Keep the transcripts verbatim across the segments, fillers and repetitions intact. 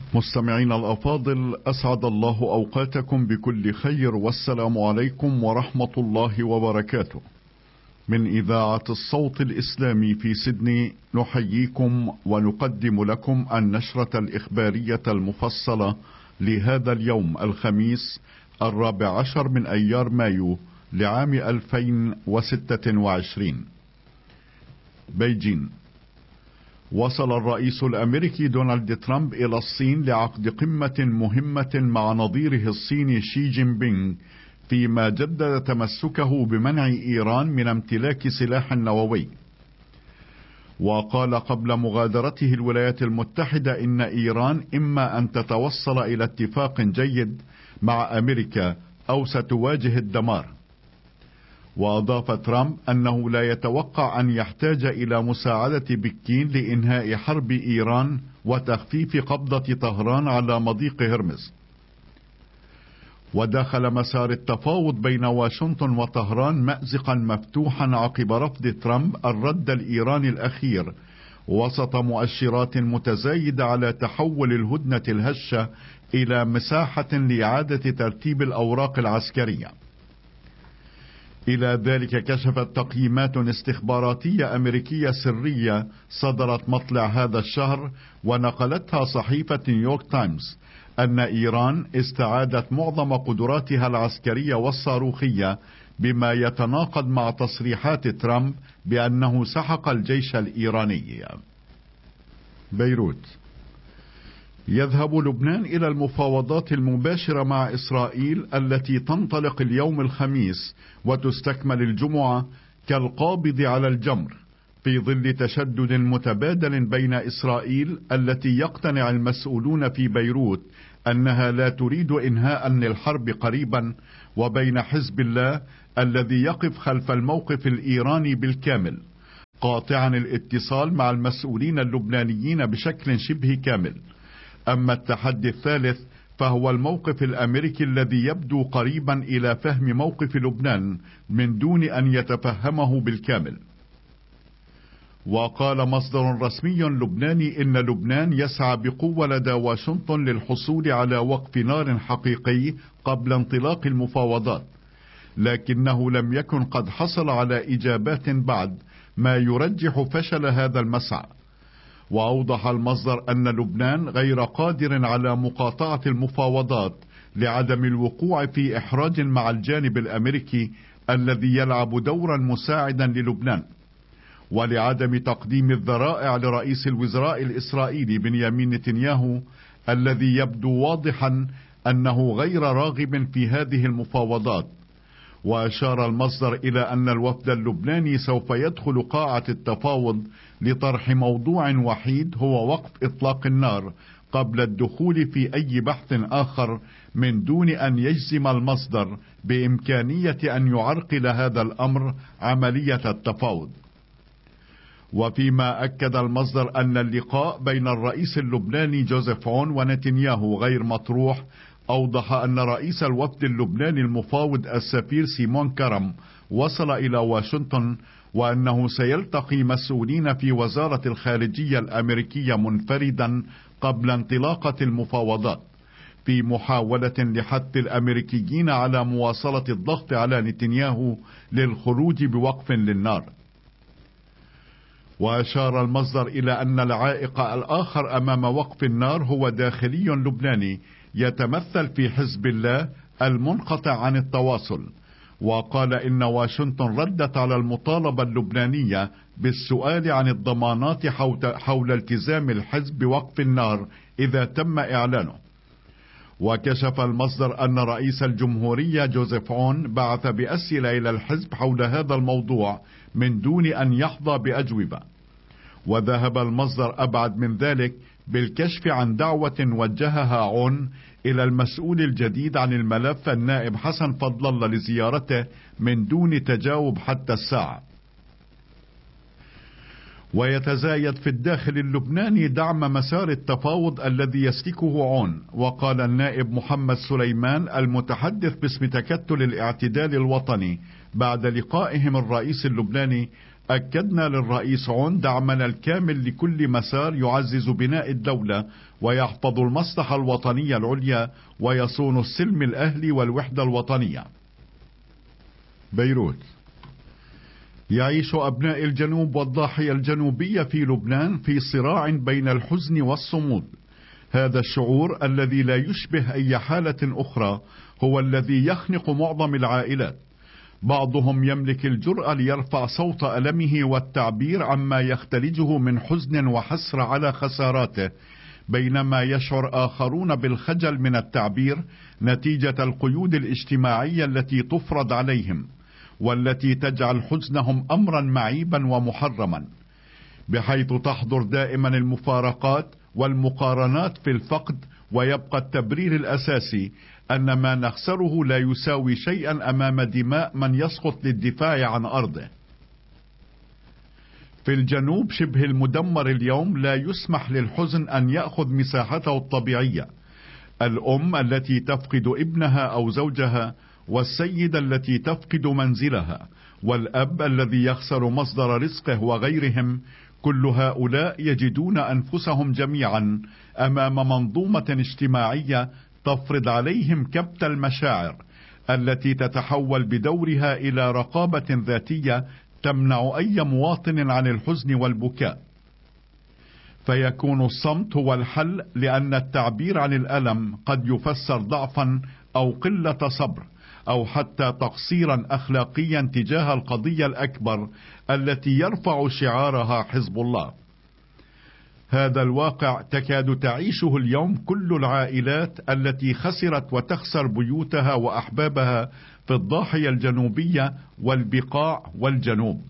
مستمعين الأفاضل، أسعد الله أوقاتكم بكل خير، والسلام عليكم ورحمة الله وبركاته. من إذاعة الصوت الإسلامي في سيدني نحييكم ونقدم لكم النشرة الإخبارية المفصلة لهذا اليوم الخميس الرابع عشر من أيار مايو لعام ألفين وستة وعشرين. بيجين. وصل الرئيس الأمريكي دونالد ترامب إلى الصين لعقد قمة مهمة مع نظيره الصيني شي جين بينغ، فيما جدد تمسكه بمنع إيران من امتلاك سلاح نووي. وقال قبل مغادرته الولايات المتحدة إن إيران إما أن تتوصل إلى اتفاق جيد مع أمريكا أو ستواجه الدمار. وأضاف ترامب أنه لا يتوقع أن يحتاج إلى مساعدة بكين لإنهاء حرب إيران وتخفيف قبضة طهران على مضيق هرمز. ودخل مسار التفاوض بين واشنطن وطهران مأزقا مفتوحا عقب رفض ترامب الرد الإيراني الأخير، وسط مؤشرات متزايدة على تحول الهدنة الهشة إلى مساحة لإعادة ترتيب الأوراق العسكرية. إلى ذلك كشفت تقييمات استخباراتية أمريكية سرية صدرت مطلع هذا الشهر ونقلتها صحيفة نيويورك تايمز أن إيران استعادت معظم قدراتها العسكرية والصاروخية، بما يتناقض مع تصريحات ترامب بأنه سحق الجيش الإيراني. بيروت. يذهب لبنان إلى المفاوضات المباشرة مع إسرائيل التي تنطلق اليوم الخميس وتستكمل الجمعة كالقابض على الجمر، في ظل تشدد متبادل بين إسرائيل التي يقتنع المسؤولون في بيروت أنها لا تريد إنهاء للحرب قريبا، وبين حزب الله الذي يقف خلف الموقف الإيراني بالكامل، قاطعا الاتصال مع المسؤولين اللبنانيين بشكل شبه كامل. أما التحدي الثالث فهو الموقف الأمريكي الذي يبدو قريبا إلى فهم موقف لبنان من دون أن يتفهمه بالكامل. وقال مصدر رسمي لبناني إن لبنان يسعى بقوة لدى واشنطن للحصول على وقف نار حقيقي قبل انطلاق المفاوضات، لكنه لم يكن قد حصل على إجابات بعد، ما يرجح فشل هذا المسعى. وأوضح المصدر أن لبنان غير قادر على مقاطعة المفاوضات لعدم الوقوع في إحراج مع الجانب الأمريكي الذي يلعب دورا مساعدا للبنان، ولعدم تقديم الذرائع لرئيس الوزراء الإسرائيلي بنيامين نتنياهو الذي يبدو واضحا أنه غير راغب في هذه المفاوضات. وأشار المصدر إلى أن الوفد اللبناني سوف يدخل قاعة التفاوض لطرح موضوع وحيد هو وقف إطلاق النار، قبل الدخول في أي بحث آخر، من دون أن يجزم المصدر بإمكانية أن يعرقل هذا الأمر عملية التفاوض. وفيما أكد المصدر أن اللقاء بين الرئيس اللبناني جوزيف عون ونتنياهو غير مطروح، أوضح أن رئيس الوفد اللبناني المفاوض السفير سيمون كرم وصل إلى واشنطن، وأنه سيلتقي مسؤولين في وزارة الخارجية الأمريكية منفردا قبل انطلاقة المفاوضات، في محاولة لحث الأمريكيين على مواصلة الضغط على نتنياهو للخروج بوقف للنار. وأشار المصدر إلى أن العائق الآخر أمام وقف النار هو داخلي لبناني يتمثل في حزب الله المنقطع عن التواصل. وقال إن واشنطن ردت على المطالبة اللبنانية بالسؤال عن الضمانات حول التزام الحزب بوقف النار إذا تم إعلانه. وكشف المصدر أن رئيس الجمهورية جوزيف عون بعث بأسئلة إلى الحزب حول هذا الموضوع من دون أن يحظى بأجوبة. وذهب المصدر أبعد من ذلك بالكشف عن دعوة وجهها عون إلى المسؤول الجديد عن الملف النائب حسن فضل الله لزيارته من دون تجاوب حتى الساعة. ويتزايد في الداخل اللبناني دعم مسار التفاوض الذي يسلكه عون. وقال النائب محمد سليمان المتحدث باسم تكتل الاعتدال الوطني بعد لقائهم الرئيس اللبناني أكدنا للرئيس عون دعمنا الكامل لكل مسار يعزز بناء الدولة ويحفظ المصلحة الوطنية العليا ويصون السلم الأهلي والوحدة الوطنية. بيروت. يعيش أبناء الجنوب والضاحية الجنوبية في لبنان في صراع بين الحزن والصمود. هذا الشعور الذي لا يشبه أي حالة أخرى هو الذي يخنق معظم العائلات. بعضهم يملك الجرأة ليرفع صوت ألمه والتعبير عما يختلجه من حزن وحسرة على خساراته، بينما يشعر آخرون بالخجل من التعبير نتيجة القيود الاجتماعية التي تفرض عليهم، والتي تجعل حزنهم أمرا معيبا ومحرما، بحيث تحضر دائما المفارقات والمقارنات في الفقد، ويبقى التبرير الأساسي أن ما نخسره لا يساوي شيئا أمام دماء من يسقط للدفاع عن أرضه. في الجنوب شبه المدمر اليوم لا يسمح للحزن أن يأخذ مساحته الطبيعية. الأم التي تفقد ابنها أو زوجها، والسيدة التي تفقد منزلها، والأب الذي يخسر مصدر رزقه وغيرهم، كل هؤلاء يجدون أنفسهم جميعا أمام منظومة اجتماعية تفرض عليهم كبت المشاعر التي تتحول بدورها إلى رقابة ذاتية تمنع أي مواطن عن الحزن والبكاء. فيكون الصمت هو الحل، لأن التعبير عن الألم قد يفسر ضعفا أو قلة صبر أو حتى تقصيرا أخلاقيا تجاه القضية الأكبر التي يرفع شعارها حزب الله. هذا الواقع تكاد تعيشه اليوم كل العائلات التي خسرت وتخسر بيوتها وأحبابها في الضاحية الجنوبية والبقاع والجنوب.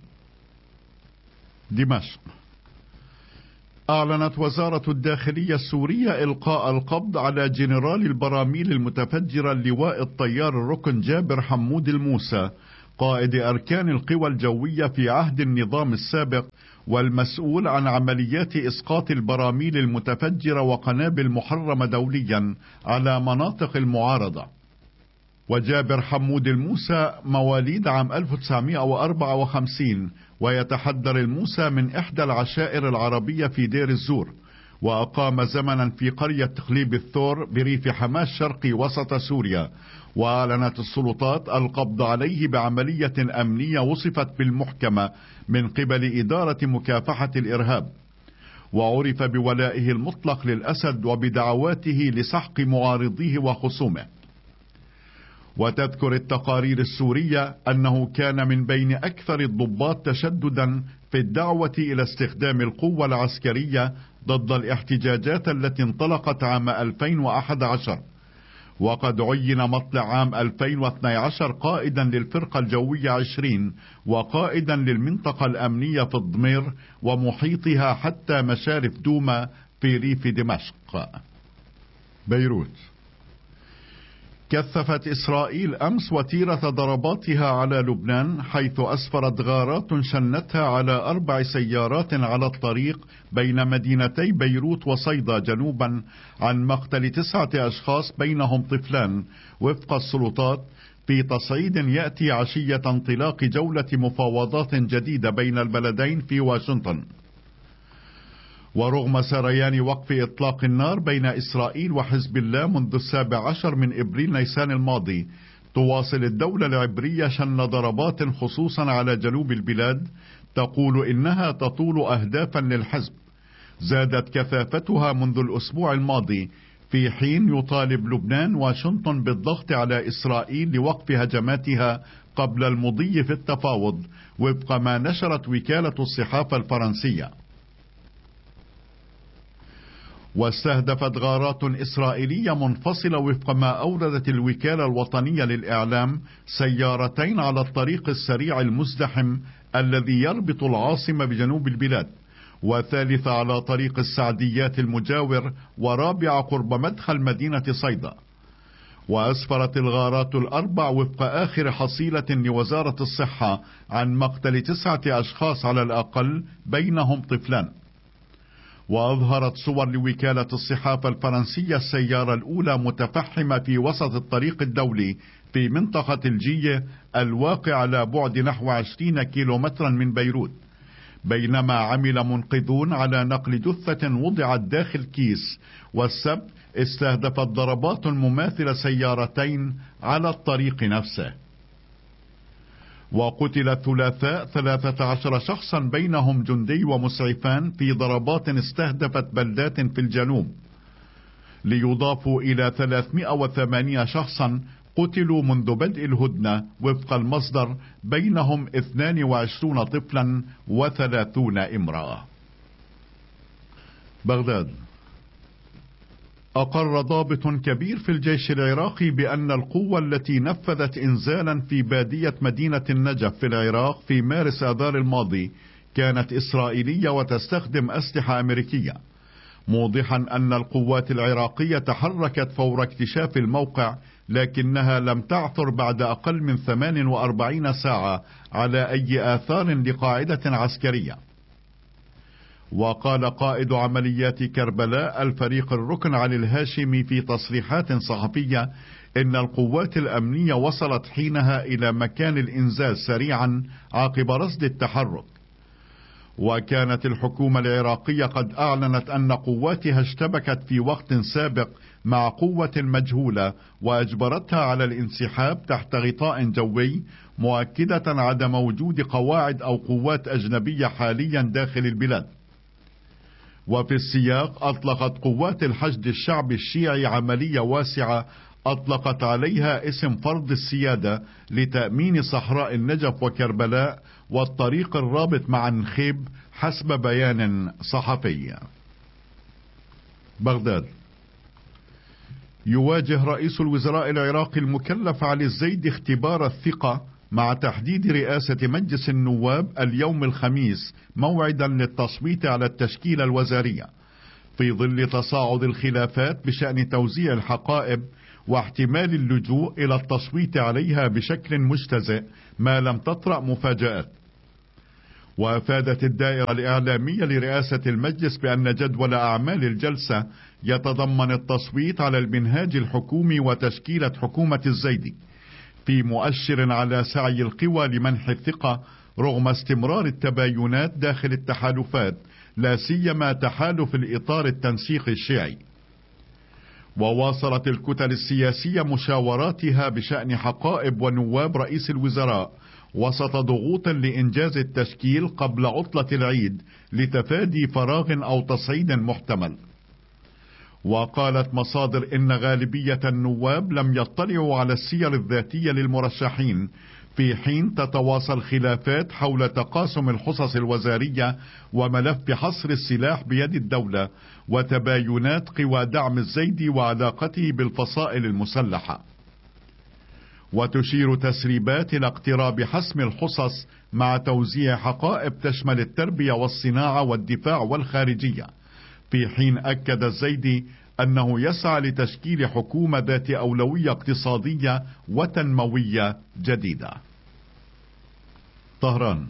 دمشق. أعلنت وزارة الداخلية السورية إلقاء القبض على جنرال البراميل المتفجرة اللواء الطيار الركن جابر حمود الموسى، قائد أركان القوى الجوية في عهد النظام السابق، والمسؤول عن عمليات إسقاط البراميل المتفجرة وقنابل محرمة دوليا على مناطق المعارضة. وجابر حمود الموسى مواليد عام ألف وتسعمائة وأربعة وخمسين، ويتحدر الموسى من إحدى العشائر العربية في دير الزور، وأقام زمنا في قرية تقليب الثور بريف حماة شرقي وسط سوريا. وأعلنت السلطات القبض عليه بعملية أمنية وصفت بالمحكمة من قبل إدارة مكافحة الإرهاب، وعرف بولائه المطلق للأسد وبدعواته لسحق معارضيه وخصومه. وتذكر التقارير السورية أنه كان من بين أكثر الضباط تشددا في الدعوة إلى استخدام القوة العسكرية ضد الاحتجاجات التي انطلقت عام ألفين وأحد عشر، وقد عين مطلع عام ألفين واثني عشر قائدا للفرقة الجوية عشرين وقائدا للمنطقة الأمنية في الضمير ومحيطها حتى مشارف دوما في ريف دمشق. بيروت. كثفت إسرائيل أمس وتيرة ضرباتها على لبنان، حيث أسفرت غارات شنتها على أربع سيارات على الطريق بين مدينتي بيروت وصيدا جنوبا عن مقتل تسعة أشخاص بينهم طفلان وفق السلطات، في تصعيد يأتي عشية انطلاق جولة مفاوضات جديدة بين البلدين في واشنطن. ورغم سريان وقف إطلاق النار بين إسرائيل وحزب الله منذ السابع عشر من إبريل نيسان الماضي، تواصل الدولة العبرية شن ضربات خصوصا على جنوب البلاد تقول إنها تطول أهدافا للحزب زادت كثافتها منذ الأسبوع الماضي، في حين يطالب لبنان واشنطن بالضغط على إسرائيل لوقف هجماتها قبل المضي في التفاوض، وفق ما نشرت وكالة الصحافة الفرنسية. واستهدفت غارات إسرائيلية منفصلة وفق ما أوردت الوكالة الوطنية للإعلام سيارتين على الطريق السريع المزدحم الذي يربط العاصمة بجنوب البلاد، وثالثة على طريق السعديات المجاور، ورابعة قرب مدخل مدينة صيدا. وأسفرت الغارات الأربع وفق آخر حصيلة لوزارة الصحة عن مقتل تسعة أشخاص على الأقل بينهم طفلان. وأظهرت صور لوكالة الصحافة الفرنسية السيارة الأولى متفحمة في وسط الطريق الدولي في منطقة الجية الواقع على بعد نحو عشرين كيلومترا من بيروت، بينما عمل منقذون على نقل جثة وضعت داخل كيس، والسبت استهدفت ضربات مماثلة سيارتين على الطريق نفسه. وقتل الثلاثاء ثلاثة عشر شخصا بينهم جندي ومسعفان في ضربات استهدفت بلدات في الجنوب، ليضافوا إلى ثلاثمائة وثمانية شخصا قتلوا منذ بدء الهدنة وفق المصدر، بينهم اثنان وعشرين طفلا وثلاثون امرأة. بغداد. أقر ضابط كبير في الجيش العراقي بأن القوة التي نفذت إنزالا في بادية مدينة النجف في العراق في مارس آذار الماضي كانت إسرائيلية وتستخدم أسلحة أمريكية، موضحا أن القوات العراقية تحركت فور اكتشاف الموقع، لكنها لم تعثر بعد أقل من ثمان وأربعين ساعة على أي آثار لقاعدة عسكرية. وقال قائد عمليات كربلاء الفريق الركن علي الهاشمي في تصريحات صحفية إن القوات الأمنية وصلت حينها إلى مكان الإنزال سريعا عقب رصد التحرك. وكانت الحكومة العراقية قد أعلنت أن قواتها اشتبكت في وقت سابق مع قوة مجهولة وأجبرتها على الانسحاب تحت غطاء جوي، مؤكدة عدم وجود قواعد أو قوات أجنبية حاليا داخل البلاد. وفي السياق أطلقت قوات الحشد الشعبي الشيعي عملية واسعة أطلقت عليها اسم فرض السيادة لتأمين صحراء النجف وكربلاء والطريق الرابط مع نخيب، حسب بيان صحفي. بغداد. يواجه رئيس الوزراء العراقي المكلف علي الزيدي اختبار الثقة مع تحديد رئاسة مجلس النواب اليوم الخميس موعدا للتصويت على التشكيلة الوزارية، في ظل تصاعد الخلافات بشأن توزيع الحقائب واحتمال اللجوء إلى التصويت عليها بشكل مجتزئ ما لم تطرأ مفاجآت. وأفادت الدائرة الإعلامية لرئاسة المجلس بأن جدول أعمال الجلسة يتضمن التصويت على المنهاج الحكومي وتشكيلة حكومة الزيدي، في مؤشر على سعي القوى لمنح الثقة رغم استمرار التباينات داخل التحالفات، لا سيما تحالف الإطار التنسيقي الشيعي. وواصلت الكتل السياسية مشاوراتها بشأن حقائب ونواب رئيس الوزراء وسط ضغوط لإنجاز التشكيل قبل عطلة العيد لتفادي فراغ أو تصعيد محتمل. وقالت مصادر إن غالبية النواب لم يطلعوا على السير الذاتية للمرشحين، في حين تتواصل خلافات حول تقاسم الحصص الوزارية وملف حصر السلاح بيد الدولة وتباينات قوى دعم الزيدي وعلاقته بالفصائل المسلحة. وتشير تسريبات إلى اقتراب حسم الحصص مع توزيع حقائب تشمل التربية والصناعة والدفاع والخارجية، في حين أكد الزيدي أنه يسعى لتشكيل حكومة ذات أولوية اقتصادية وتنموية جديدة. طهران.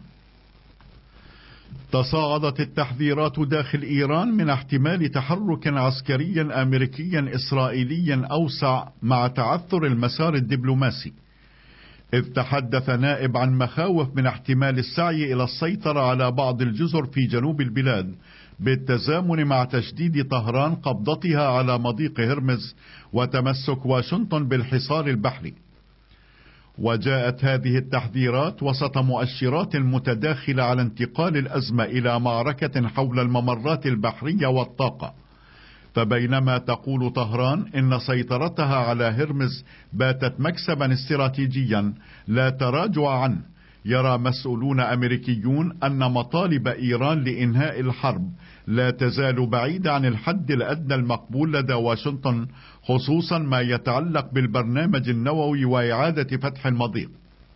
تصاعدت التحذيرات داخل إيران من احتمال تحرك عسكري أمريكي إسرائيلي أوسع مع تعثر المسار الدبلوماسي، إذ تحدث نائب عن مخاوف من احتمال السعي إلى السيطرة على بعض الجزر في جنوب البلاد بالتزامن مع تشديد طهران قبضتها على مضيق هرمز وتمسك واشنطن بالحصار البحري. وجاءت هذه التحذيرات وسط مؤشرات متداخلة على انتقال الأزمة إلى معركة حول الممرات البحرية والطاقة. فبينما تقول طهران إن سيطرتها على هرمز باتت مكسبا استراتيجيا لا تراجع عنه، يرى مسؤولون أمريكيون أن مطالب إيران لإنهاء الحرب لا تزال بعيدة عن الحد الأدنى المقبول لدى واشنطن، خصوصا ما يتعلق بالبرنامج النووي وإعادة فتح المضيق.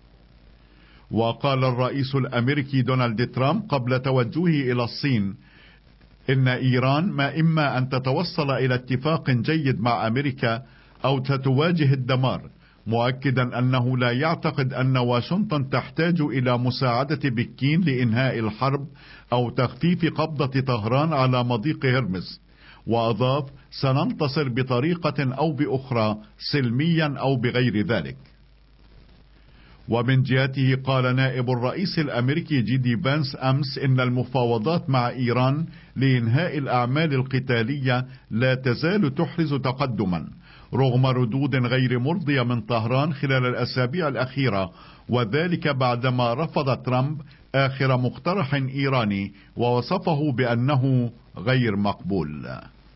وقال الرئيس الأمريكي دونالد ترامب قبل توجهه إلى الصين إن إيران ما إما أن تتوصل إلى اتفاق جيد مع أمريكا أو تتواجه الدمار، مؤكدا أنه لا يعتقد أن واشنطن تحتاج إلى مساعدة بكين لإنهاء الحرب أو تخفيف قبضة طهران على مضيق هرمز. وأضاف: سننتصر بطريقة أو بأخرى، سلميا أو بغير ذلك. ومن جهته قال نائب الرئيس الأمريكي جي دي بانس أمس إن المفاوضات مع إيران لإنهاء الأعمال القتالية لا تزال تحرز تقدما رغم ردود غير مرضية من طهران خلال الأسابيع الأخيرة، وذلك بعدما رفض ترامب آخر مقترح إيراني ووصفه بأنه غير مقبول.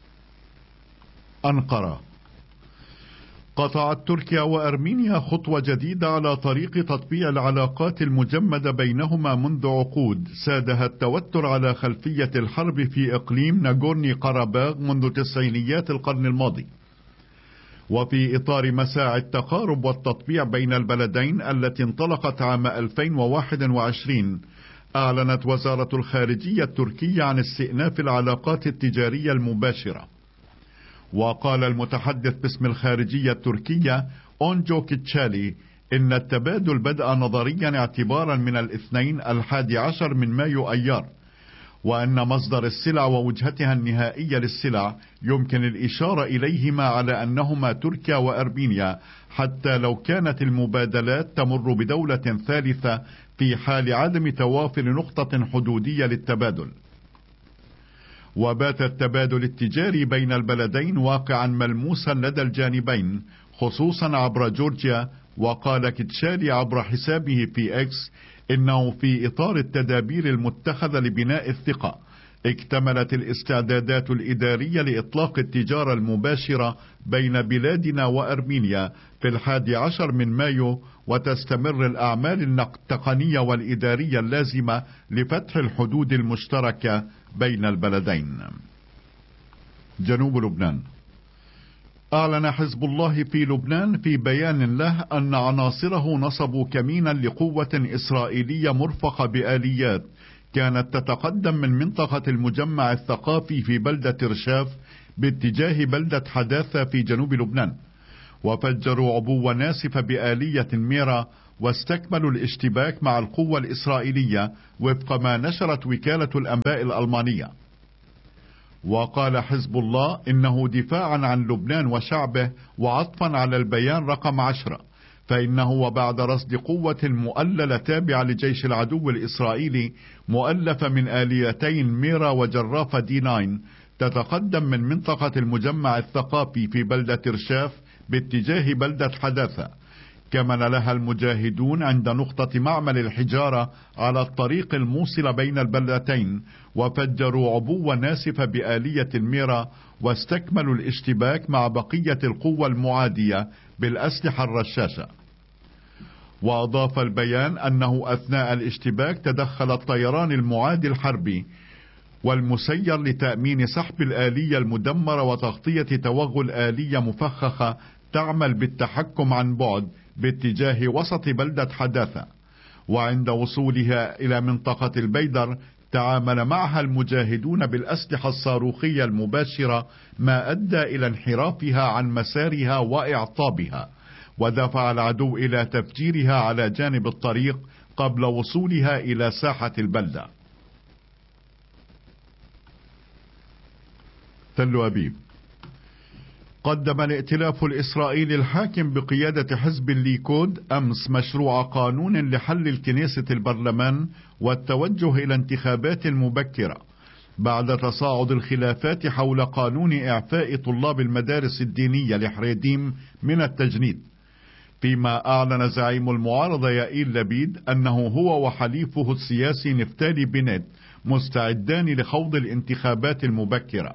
أنقرة. قطعت تركيا وأرمينيا خطوة جديدة على طريق تطبيع العلاقات المجمدة بينهما منذ عقود سادها التوتر على خلفية الحرب في إقليم ناغورني قرباغ منذ تسعينيات القرن الماضي. وفي إطار مساعي التقارب والتطبيع بين البلدين التي انطلقت عام ألفين وواحد وعشرين، أعلنت وزارة الخارجية التركية عن استئناف العلاقات التجارية المباشرة. وقال المتحدث باسم الخارجية التركية أونجو كيتشالي إن التبادل بدأ نظريا اعتبارا من الاثنين الحادي عشر من مايو أيار، وأن مصدر السلع ووجهتها النهائية للسلع يمكن الإشارة إليهما على أنهما تركيا وأرمينيا، حتى لو كانت المبادلات تمر بدولة ثالثة في حال عدم توافر نقطة حدودية للتبادل. وبات التبادل التجاري بين البلدين واقعا ملموسا لدى الجانبين خصوصا عبر جورجيا. وقال كيتشالي عبر حسابه في اكس إنه في إطار التدابير المتخذة لبناء الثقة اكتملت الاستعدادات الإدارية لإطلاق التجارة المباشرة بين بلادنا وأرمينيا في الحادي عشر من مايو، وتستمر الأعمال التقنية والإدارية اللازمة لفتح الحدود المشتركة بين البلدين. جنوب لبنان. أعلن حزب الله في لبنان في بيان له أن عناصره نصبوا كمينا لقوة إسرائيلية مرفقة بآليات كانت تتقدم من منطقة المجمع الثقافي في بلدة رشاف باتجاه بلدة حداثة في جنوب لبنان، وفجروا عبوة ناسفة بآلية ميرا واستكملوا الاشتباك مع القوة الإسرائيلية وفق ما نشرت وكالة الأنباء الألمانية. وقال حزب الله إنه دفاعا عن لبنان وشعبه وعطفا على البيان رقم عشرة، فإنه وبعد رصد قوة مؤللة تابعة لجيش العدو الإسرائيلي مؤلفة من آليتين ميرا وجرافة دي تسعة تتقدم من منطقة المجمع الثقافي في بلدة رشاف باتجاه بلدة حداثة، كمن لها المجاهدون عند نقطة معمل الحجارة على الطريق الموصل بين البلدتين، وفجروا عبوة ناسفة بآلية الميرا واستكملوا الاشتباك مع بقية القوة المعادية بالأسلحة الرشاشة. وأضاف البيان أنه أثناء الاشتباك تدخل الطيران المعادي الحربي والمسير لتأمين سحب الآلية المدمرة وتغطية توغل آلية مفخخة تعمل بالتحكم عن بعد باتجاه وسط بلدة حداثة. وعند وصولها إلى منطقة البيدر تعامل معها المجاهدون بالأسلحة الصاروخية المباشرة، ما أدى إلى انحرافها عن مسارها وإعطابها، ودفع العدو إلى تفجيرها على جانب الطريق قبل وصولها إلى ساحة البلدة. تل أبيب. قدم الائتلاف الإسرائيلي الحاكم بقيادة حزب الليكود أمس مشروع قانون لحل الكنيسة البرلمان والتوجه إلى انتخابات مبكرة بعد تصاعد الخلافات حول قانون إعفاء طلاب المدارس الدينية لحريديم من التجنيد، فيما أعلن زعيم المعارضة يائير لبيد أنه هو وحليفه السياسي نفتالي بنت مستعدان لخوض الانتخابات المبكرة.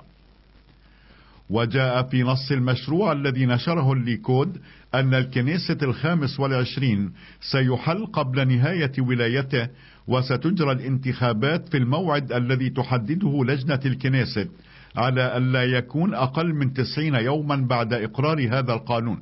وجاء في نص المشروع الذي نشره الليكود أن الكنيسة الخامس والعشرين سيحل قبل نهاية ولايته، وستجرى الانتخابات في الموعد الذي تحدده لجنة الكنيسة على ألا يكون أقل من تسعين يوما بعد إقرار هذا القانون.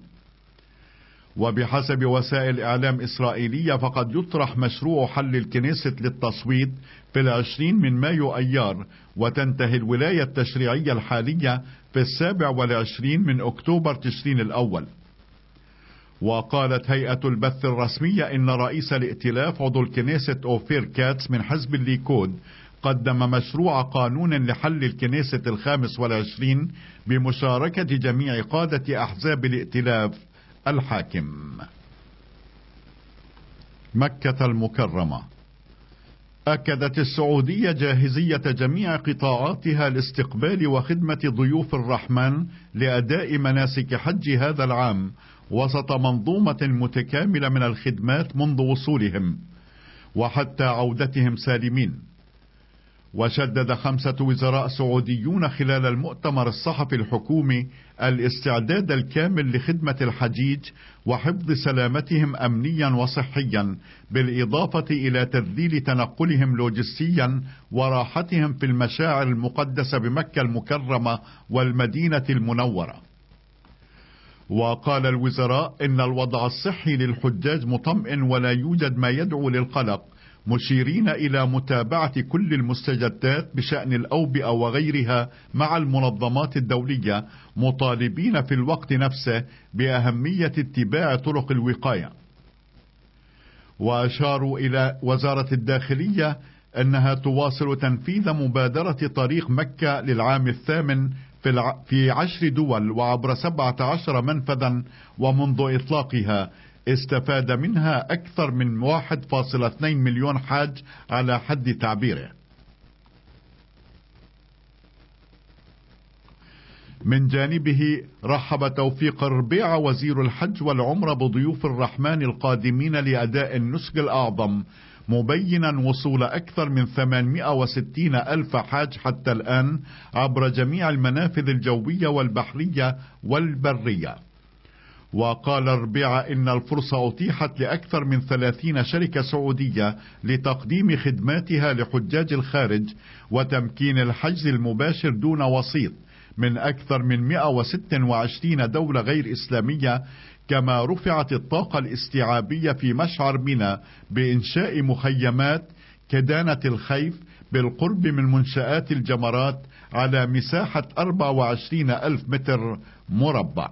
وبحسب وسائل إعلام إسرائيلية فقد يطرح مشروع حل الكنيسة للتصويت في العشرين من مايو أيار، وتنتهي الولاية التشريعية الحالية في السابع والعشرين من أكتوبر تشرين الأول. وقالت هيئة البث الرسمية إن رئيس الائتلاف عضو الكنيسة أوفير كاتس من حزب الليكود قدم مشروع قانون لحل الكنيسة الخامس والعشرين بمشاركة جميع قادة أحزاب الائتلاف الحاكم. مكة المكرمة. أكدت السعودية جاهزية جميع قطاعاتها لاستقبال وخدمة ضيوف الرحمن لأداء مناسك حج هذا العام وسط منظومة متكاملة من الخدمات منذ وصولهم وحتى عودتهم سالمين. وشدد خمسة وزراء سعوديون خلال المؤتمر الصحفي الحكومي الاستعداد الكامل لخدمة الحجيج وحفظ سلامتهم أمنيا وصحيا، بالإضافة إلى تذليل تنقلهم لوجستيا وراحتهم في المشاعر المقدسة بمكة المكرمة والمدينة المنورة. وقال الوزراء إن الوضع الصحي للحجاج مطمئن ولا يوجد ما يدعو للقلق، مشيرين إلى متابعة كل المستجدات بشأن الأوبئة وغيرها مع المنظمات الدولية، مطالبين في الوقت نفسه بأهمية اتباع طرق الوقاية. وأشاروا إلى وزارة الداخلية أنها تواصل تنفيذ مبادرة طريق مكة للعام الثامن في عشر دول وعبر سبعة عشر منفذا، ومنذ إطلاقها استفاد منها أكثر من واحد فاصلة اثنين مليون حاج على حد تعبيره. من جانبه رحب توفيق الربيع وزير الحج والعمرة بضيوف الرحمن القادمين لأداء النسك الأعظم، مبينا وصول أكثر من ثمانمائة وستين ألف حاج حتى الآن عبر جميع المنافذ الجوية والبحرية والبرية. وقال الربيع إن الفرصة أتيحت لأكثر من ثلاثين شركة سعودية لتقديم خدماتها لحجاج الخارج وتمكين الحجز المباشر دون وسيط من أكثر من مائة وستة وعشرين دولة غير إسلامية. كما رفعت الطاقة الاستيعابية في مشعر منى بإنشاء مخيمات كدانة الخيف بالقرب من منشآت الجمرات على مساحة أربعة وعشرين ألف متر مربع.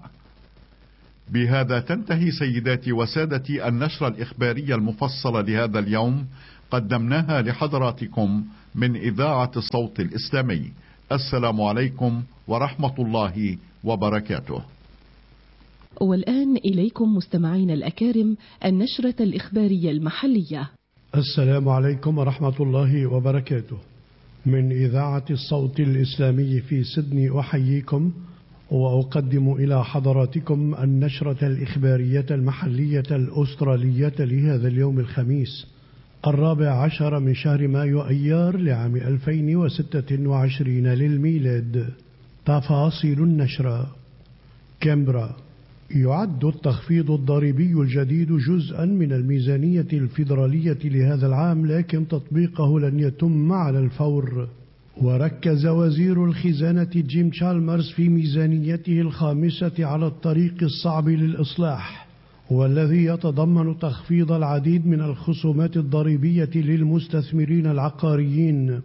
بهذا تنتهي سيداتي وسادتي النشرة الإخبارية المفصلة لهذا اليوم، قدمناها لحضراتكم من إذاعة الصوت الإسلامي. السلام عليكم ورحمة الله وبركاته. والآن إليكم مستمعين الأكارم النشرة الإخبارية المحلية. السلام عليكم ورحمة الله وبركاته. من إذاعة الصوت الإسلامي في سيدني أحييكم وأقدم إلى حضراتكم النشرة الإخبارية المحلية الأسترالية لهذا اليوم الخميس الرابع عشر من شهر مايو أيار لعام ألفين وستة وعشرين للميلاد. تفاصيل النشرة. كامبرا: يعد التخفيض الضريبي الجديد جزءا من الميزانية الفيدرالية لهذا العام، لكن تطبيقه لن يتم على الفور. وركز وزير الخزانة جيم تشالمرز في ميزانيته الخامسة على الطريق الصعب للإصلاح، والذي يتضمن تخفيض العديد من الخصومات الضريبية للمستثمرين العقاريين.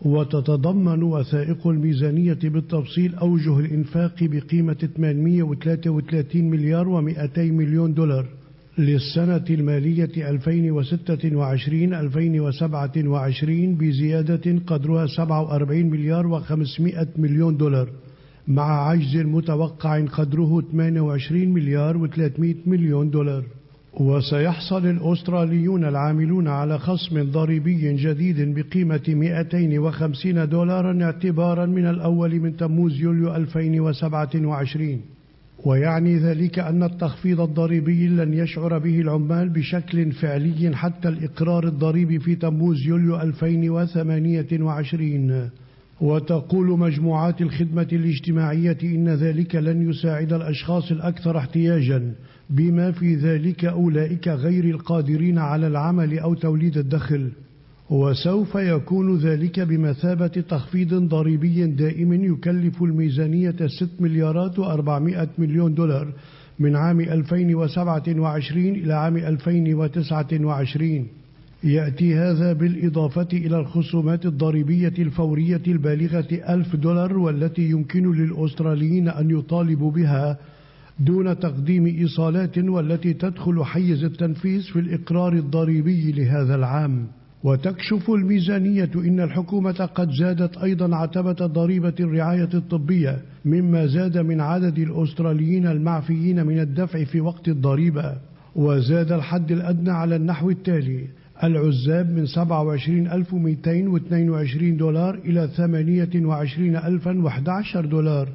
وتتضمن وثائق الميزانية بالتفصيل أوجه الإنفاق بقيمة ثمانمائة وثلاثة وثلاثين مليار ومئتي مليون دولار للسنة المالية ألفين وستة وعشرين ألفين وسبعة وعشرين، بزيادة قدرها سبعة وأربعين مليار وخمسمائة مليون دولار، مع عجز متوقع قدره ثمانية وعشرين مليار وثلاثمائة مليون دولار. وسيحصل الأستراليون العاملون على خصم ضريبي جديد بقيمة مئتين وخمسين دولارا اعتبارا من الأول من تموز يوليو ألفين وسبعة وعشرين. ويعني ذلك أن التخفيض الضريبي لن يشعر به العمال بشكل فعلي حتى الإقرار الضريبي في تموز يوليو ألفين وثمانية وعشرين. وتقول مجموعات الخدمة الاجتماعية إن ذلك لن يساعد الأشخاص الأكثر احتياجا، بما في ذلك أولئك غير القادرين على العمل أو توليد الدخل. وسوف يكون ذلك بمثابة تخفيض ضريبي دائم يكلف الميزانية ستة مليارات وأربعمائة مليون دولار من عام ألفين وسبعة وعشرين إلى عام ألفين وتسعة وعشرين. يأتي هذا بالإضافة إلى الخصومات الضريبية الفورية البالغة ألف دولار، والتي يمكن للأستراليين أن يطالبوا بها دون تقديم إيصالات، والتي تدخل حيز التنفيذ في الإقرار الضريبي لهذا العام. وتكشف الميزانية إن الحكومة قد زادت أيضا عتبة ضريبة الرعاية الطبية، مما زاد من عدد الأستراليين المعفيين من الدفع في وقت الضريبة. وزاد الحد الأدنى على النحو التالي: العزاب من سبعة وعشرين ألف ومئتين واثنين وعشرين دولار إلى ثمانية وعشرين ألفا وأحد عشر دولار،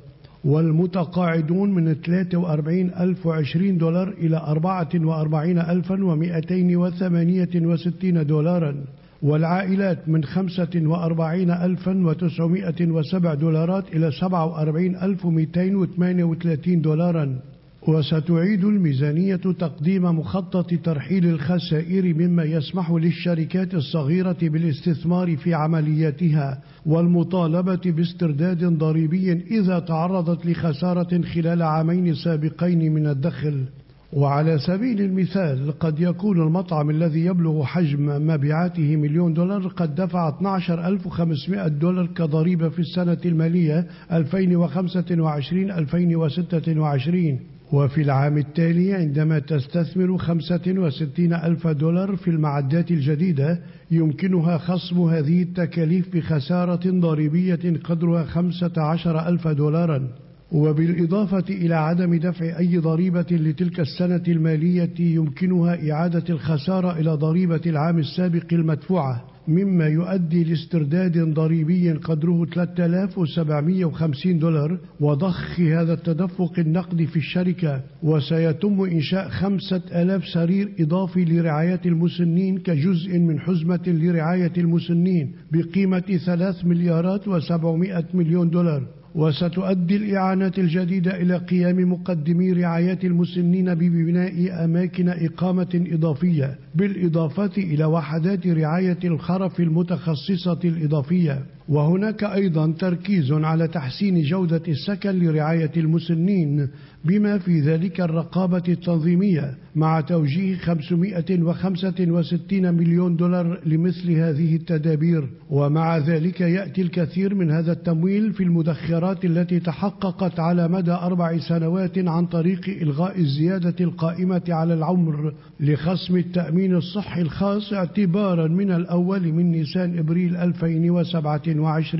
والمتقاعدون من ثلاثة وأربعين ألف وعشرين دولار إلى أربعة وأربعين ألفا ومئتين وثمانية وستين دولارا، والعائلات من خمسة وأربعين ألفا وتسعمائة وسبعة دولارات إلى سبعة وأربعين ألف ومئتين وثمانية وثلاثين دولارا. وستعيد الميزانية تقديم مخطط ترحيل الخسائر مما يسمح للشركات الصغيرة بالاستثمار في عملياتها والمطالبة باسترداد ضريبي إذا تعرضت لخسارة خلال عامين سابقين من الدخل. وعلى سبيل المثال قد يكون المطعم الذي يبلغ حجم مبيعاته مليون دولار قد دفع اثني عشر ألف وخمسمائة دولار كضريبة في السنة المالية ألفين وخمسة وعشرين ألفين وستة وعشرين، وفي العام التالي عندما تستثمر خمسة وستين ألف دولار في المعدات الجديدة يمكنها خصم هذه التكاليف بخسارة ضريبية قدرها خمسة عشر ألف دولارا. وبالإضافة إلى عدم دفع أي ضريبة لتلك السنة المالية يمكنها إعادة الخسارة إلى ضريبة العام السابق المدفوعة، مما يؤدي لاسترداد ضريبي قدره ثلاثة آلاف وسبعمائة وخمسين دولار وضخ هذا التدفق النقدي في الشركة. وسيتم إنشاء خمسة آلاف سرير إضافي لرعاية المسنين كجزء من حزمة لرعاية المسنين بقيمة ثلاث مليارات وسبعمائة مليون دولار. وستؤدي الإعانات الجديدة إلى قيام مقدمي رعاية المسنين ببناء أماكن إقامة إضافية، بالإضافة إلى وحدات رعاية الخرف المتخصصة الإضافية. وهناك أيضا تركيز على تحسين جودة السكن لرعاية المسنين بما في ذلك الرقابة التنظيمية، مع توجيه خمسمائة وخمسة وستين مليون دولار لمثل هذه التدابير. ومع ذلك يأتي الكثير من هذا التمويل في المدخرات التي تحققت على مدى أربع سنوات عن طريق إلغاء الزيادة القائمة على العمر لخصم التأمين الصحي الخاص اعتبارا من الأول من نيسان إبريل ألفين وسبعة وعشرين.